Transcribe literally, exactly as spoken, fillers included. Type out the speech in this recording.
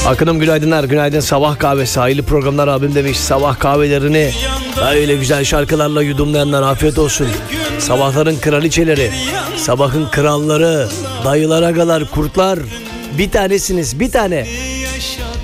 Akınım günaydınlar, günaydın. Sabah kahvesi, hayırlı programlar abim demiş. Sabah kahvelerini öyle güzel şarkılarla yudumlayanlar afiyet olsun. Sabahların kraliçeleri, sabahın kralları, dayılara kadar kurtlar. Bir tanesiniz, bir tane.